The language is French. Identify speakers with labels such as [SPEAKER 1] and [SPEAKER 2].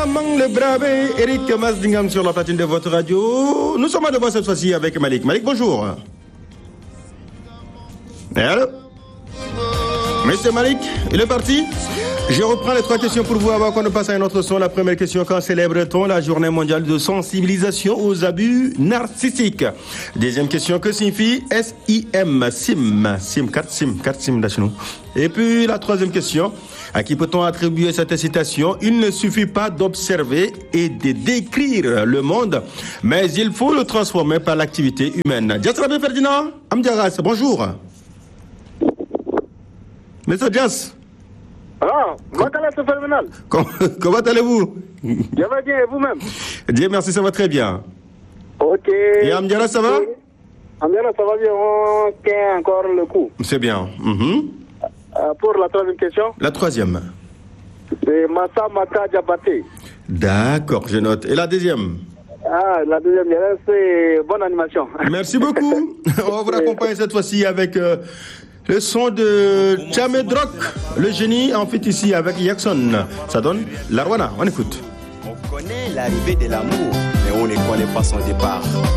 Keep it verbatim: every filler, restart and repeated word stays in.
[SPEAKER 1] Mang le Bravé, Eric Masdingam sur la platine de votre radio. Nous sommes à deux cette fois-ci avec Malik. Malik, bonjour. Et allô? Monsieur Malik, il est parti? Je reprends les trois questions pour vous avant qu'on ne passe à une autre son. La première question, quand célèbre-t-on la journée mondiale de sensibilisation aux abus narcissiques? Deuxième question, que signifie S I M? SIM, SIM, quatre SIM, quatre SIM nationaux. Et puis la troisième question, à qui peut-on attribuer cette citation? Il ne suffit pas d'observer et de décrire le monde, mais il faut le transformer par l'activité humaine. Dias Ferdinand Amdiaras, bonjour. Monsieur Dias.
[SPEAKER 2] Ah, comment,
[SPEAKER 1] comment, comment allez-vous?
[SPEAKER 2] Je vais bien, et vous-même?
[SPEAKER 1] Dieu merci, ça va très bien.
[SPEAKER 2] Ok.
[SPEAKER 1] Et Amdiara, ça va?
[SPEAKER 2] Amdiara, ça va bien, on tient encore le coup.
[SPEAKER 1] C'est bien. Mm-hmm.
[SPEAKER 2] Euh, pour la troisième question?
[SPEAKER 1] La troisième.
[SPEAKER 2] C'est Massa Maka Diabaté.
[SPEAKER 1] D'accord, je note. Et la deuxième?
[SPEAKER 2] Ah, la deuxième, c'est bonne animation.
[SPEAKER 1] Merci beaucoup. On va vous accompagner cette fois-ci avec... Euh, le son de Chamedrock, le génie, en fait ici avec Jackson. Ça donne la Rwanda. On écoute.
[SPEAKER 3] On connaît l'arrivée de l'amour, mais on ne connaît pas son départ.